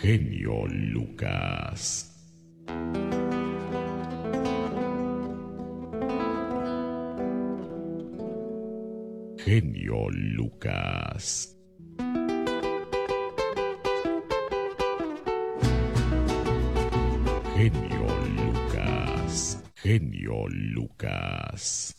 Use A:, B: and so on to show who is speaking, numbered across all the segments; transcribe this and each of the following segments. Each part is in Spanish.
A: Genio Lucas. Genio Lucas. Genio Lucas. Genio Lucas.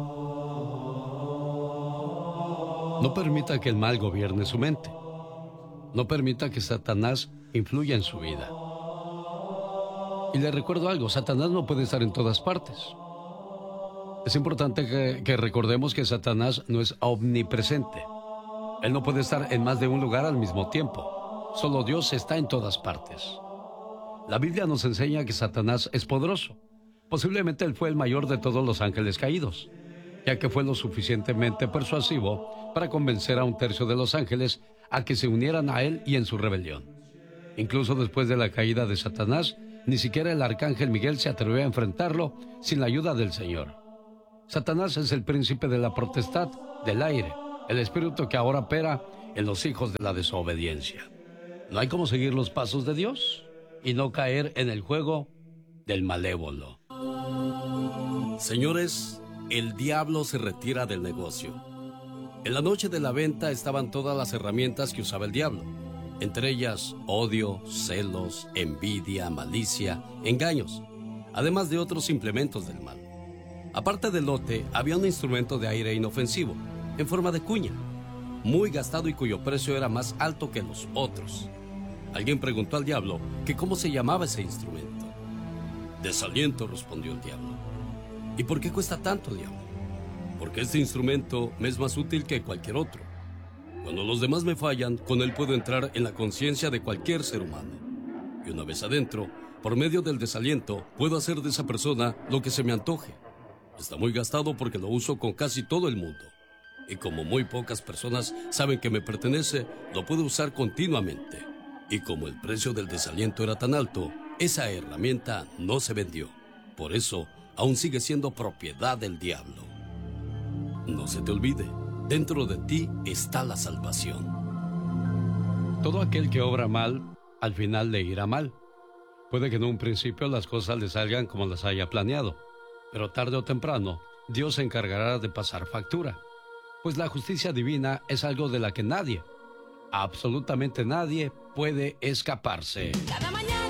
B: No permita que el mal gobierne su mente. No permita que Satanás influya en su vida. Y le recuerdo algo, Satanás no puede estar en todas partes. Es importante que recordemos que Satanás no es omnipresente. Él no puede estar en más de un lugar al mismo tiempo. Solo Dios está en todas partes. La Biblia nos enseña que Satanás es poderoso. Posiblemente él fue el mayor de todos los ángeles caídos, ya que fue lo suficientemente persuasivo para convencer a 1/3 de los ángeles a que se unieran a él y en su rebelión. Incluso después de la caída de Satanás, ni siquiera el arcángel Miguel se atrevió a enfrentarlo sin la ayuda del Señor. Satanás es el príncipe de la potestad del aire, el espíritu que ahora opera en los hijos de la desobediencia. No hay como seguir los pasos de Dios y no caer en el juego del malévolo.
C: Señores, el diablo se retira del negocio. En la noche de la venta estaban todas las herramientas que usaba el diablo, entre ellas odio, celos, envidia, malicia, engaños, además de otros implementos del mal. Aparte del lote, había un instrumento de aire inofensivo, en forma de cuña, muy gastado y cuyo precio era más alto que los otros. Alguien preguntó al diablo que cómo se llamaba ese instrumento. Desaliento, respondió el diablo. ¿Y por qué cuesta tanto, diablo? Porque este instrumento me es más útil que cualquier otro. Cuando los demás me fallan, con él puedo entrar en la conciencia de cualquier ser humano. Y una vez adentro, por medio del desaliento, puedo hacer de esa persona lo que se me antoje. Está muy gastado porque lo uso con casi todo el mundo. Y como muy pocas personas saben que me pertenece, lo puedo usar continuamente. Y como el precio del desaliento era tan alto, esa herramienta no se vendió. Por eso, aún sigue siendo propiedad del diablo. No se te olvide, dentro de ti está la salvación.
B: Todo aquel que obra mal, al final le irá mal. Puede que en un principio las cosas le salgan como las haya planeado, pero tarde o temprano, Dios se encargará de pasar factura. Pues la justicia divina es algo de la que nadie, absolutamente nadie, puede escaparse.